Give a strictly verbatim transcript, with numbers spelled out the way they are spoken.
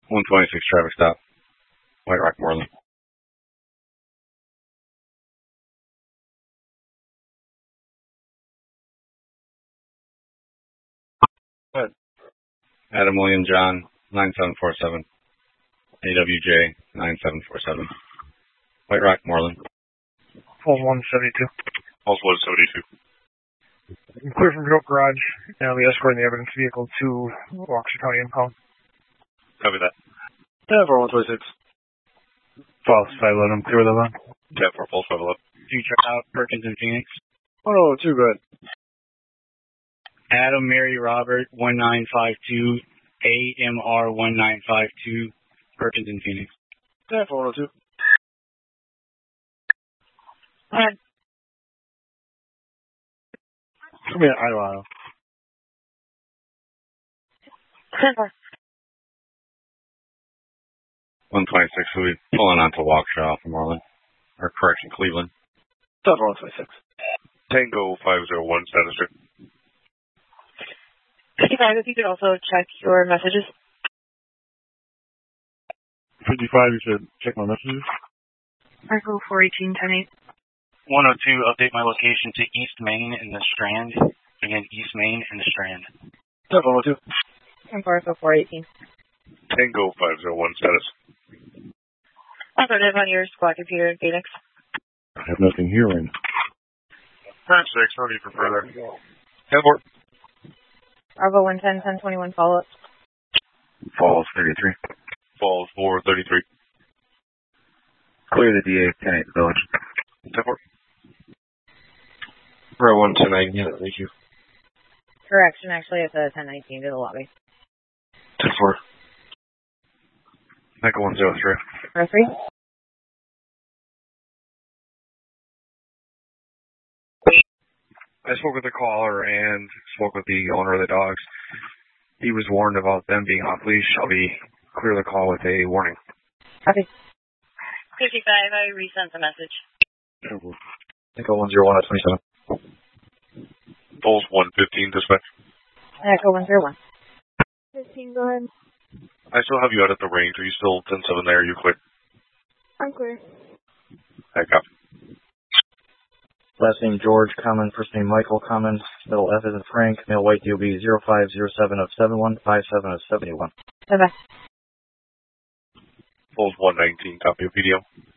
one twenty-six traffic stop. White Rock, Moreland. Good. Adam William John, nine seven four seven. A W J, nine seven four seven. White Rock, Moreland. Falls one seventy-two. Falls one seventy-two. I'm clear from Joke Garage, and I'll be escorting the evidence vehicle to Waukesha County impound. Copy that. ten four one twenty-six. Falls five eleven, clear the line. ten four, falls five eleven. Do you check out Perkins and Phoenix? Oh, too good. Adam Mary Robert, one nine five two. A M R one nine five two. Perkins and Phoenix. ten four one two. Alright. Come here, Idle one twenty-six, we'll be pulling onto Waukesha from Moreland. Or correction, Cleveland. ten four one twenty-six. Tango five zero one, status check. fifty-five, if you could also check your messages. fifty-five, you said check my messages. Echo four eighteen, ten eight. one oh two, update my location to East Main in the Strand. Again, East Main in the Strand. ten four one two. ten four, Echo four eighteen. Tango five zero one, status. Affirmative on your squad computer in Phoenix. I have nothing here right now. Nine six, no need for further. ten four. Bravo one ten, ten twenty-one follow up. Falls thirty-three. Falls four thirty-three. Clear the D A, ten eight Village. ten four. Row one ten nine, yeah, thank you. Correction, actually, it's a ten nineteen to the lobby. ten four. Echo one zero three. Zero three. I spoke with the caller and spoke with the owner of the dogs. He was warned about them being off leash. I'll be clear the call with a warning. Copy. fifty-five, I resent the message. Echo one zero one at twenty-seven. Falls one fifteen, dispatch. Echo one zero one. fifteen, go ahead. I still have you out at the range. Are you still ten seven there? Are you clear? I'm clear. I copy. Last name George, common. First name Michael, common. Middle F is in Frank. Male white D O B zero five zero seven of seven one five seven of seventy-one. Bye bye. Falls one nineteen, copy of P D O.